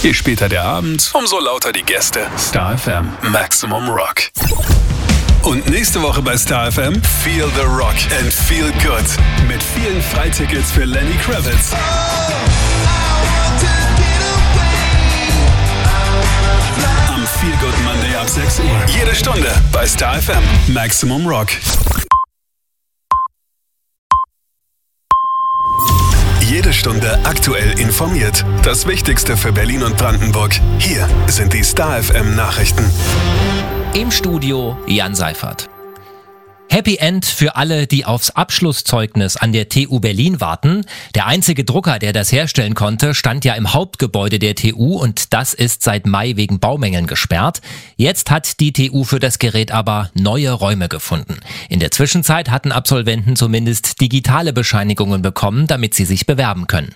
Je später der Abend, umso lauter die Gäste. Star FM, Maximum Rock. Und nächste Woche bei Star FM, Feel the Rock and Feel Good. Mit vielen Freitickets für Lenny Kravitz. Am Feel Good Monday ab 6 Uhr. Jede Stunde bei Star FM, Maximum Rock. Jede Stunde aktuell informiert. Das Wichtigste für Berlin und Brandenburg. Hier sind die Star FM Nachrichten. Im Studio Jan Seifert. Happy End für alle, die aufs Abschlusszeugnis an der TU Berlin warten. Der einzige Drucker, der das herstellen konnte, stand ja im Hauptgebäude der TU und das ist seit Mai wegen Baumängeln gesperrt. Jetzt hat die TU für das Gerät aber neue Räume gefunden. In der Zwischenzeit hatten Absolventen zumindest digitale Bescheinigungen bekommen, damit sie sich bewerben können.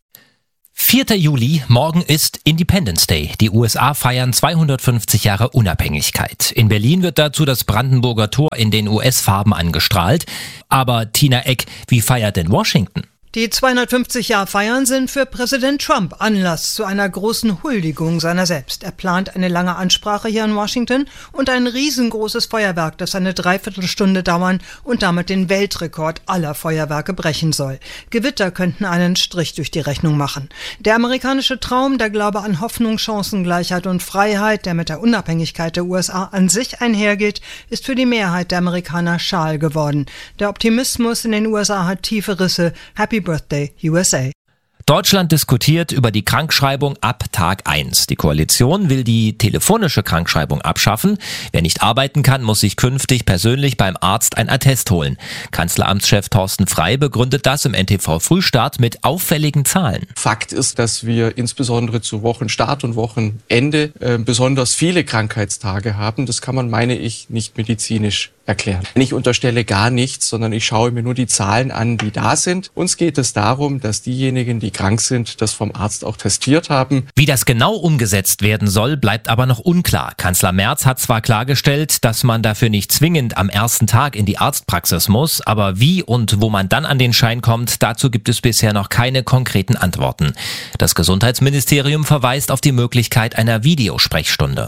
4. Juli, morgen ist Independence Day. Die USA feiern 250 Jahre Unabhängigkeit. In Berlin wird dazu das Brandenburger Tor in den US-Farben angestrahlt. Aber Tina Eck, wie feiert denn Washington? Die 250-Jahr-Feiern sind für Präsident Trump Anlass zu einer großen Huldigung seiner selbst. Er plant eine lange Ansprache hier in Washington und ein riesengroßes Feuerwerk, das eine Dreiviertelstunde dauern und damit den Weltrekord aller Feuerwerke brechen soll. Gewitter könnten einen Strich durch die Rechnung machen. Der amerikanische Traum, der Glaube an Hoffnung, Chancengleichheit und Freiheit, der mit der Unabhängigkeit der USA an sich einhergeht, ist für die Mehrheit der Amerikaner schal geworden. Der Optimismus in den USA hat tiefe Risse. Happy Birthday, USA. Deutschland diskutiert über die Krankschreibung ab Tag 1. Die Koalition will die telefonische Krankschreibung abschaffen. Wer nicht arbeiten kann, muss sich künftig persönlich beim Arzt ein Attest holen. Kanzleramtschef Thorsten Frey begründet das im NTV Frühstart mit auffälligen Zahlen. Fakt ist, dass wir insbesondere zu Wochenstart und Wochenende besonders viele Krankheitstage haben. Das kann man, meine ich, nicht medizinisch erklären. Ich unterstelle gar nichts, sondern ich schaue mir nur die Zahlen an, die da sind. Uns geht es darum, dass diejenigen, die krank sind, das vom Arzt auch testiert haben. Wie das genau umgesetzt werden soll, bleibt aber noch unklar. Kanzler Merz hat zwar klargestellt, dass man dafür nicht zwingend am ersten Tag in die Arztpraxis muss, aber wie und wo man dann an den Schein kommt, dazu gibt es bisher noch keine konkreten Antworten. Das Gesundheitsministerium verweist auf die Möglichkeit einer Videosprechstunde.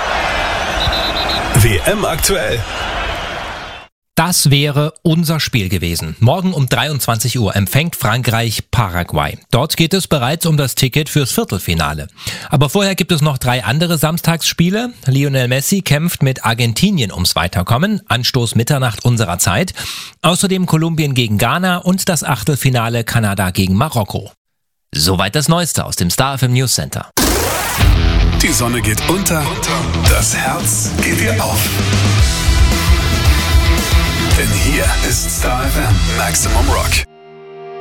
WM aktuell. Das wäre unser Spiel gewesen. Morgen um 23 Uhr empfängt Frankreich Paraguay. Dort geht es bereits um das Ticket fürs Viertelfinale. Aber vorher gibt es noch 3 andere Samstagsspiele. Lionel Messi kämpft mit Argentinien ums Weiterkommen. Anstoß Mitternacht unserer Zeit. Außerdem Kolumbien gegen Ghana und das Achtelfinale Kanada gegen Marokko. Soweit das Neueste aus dem Star FM News Center. Die Sonne geht unter, das Herz geht ihr auf. Denn hier ist Star FM Maximum Rock.